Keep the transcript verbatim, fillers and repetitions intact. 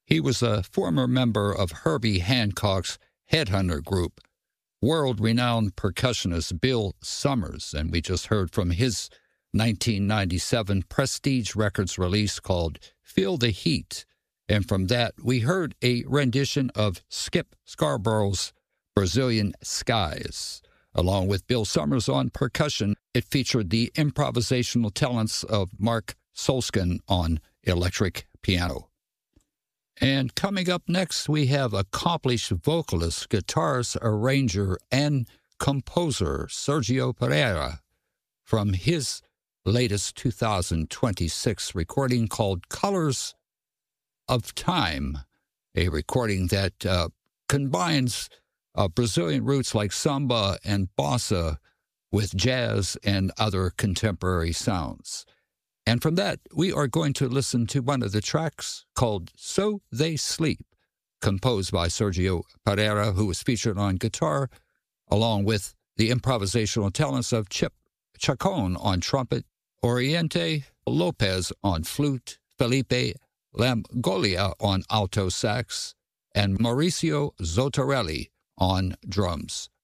He was a former member of Herbie Hancock's Headhunter group, world-renowned percussionist Bill Summers, and we just heard from his nineteen ninety-seven Prestige Records release called Feel the Heat. And from that, we heard a rendition of Skip Scarborough's Brazilian Skies. Along with Bill Summers on percussion, it featured the improvisational talents of Mark Solskin on electric piano. And coming up next, we have accomplished vocalist, guitarist, arranger, and composer Sergio Pereira from his latest two thousand twenty-six recording called Colors of Time, a recording that uh, combines uh, Brazilian roots like samba and bossa with jazz and other contemporary sounds. And from that, we are going to listen to one of the tracks called So They Sleep, composed by Sergio Pereira, who was featured on guitar, along with the improvisational talents of Chip Chacon on trumpet, Oriente Lopez on flute, Felipe Lamgolia on alto sax, and Mauricio Zotarelli on drums.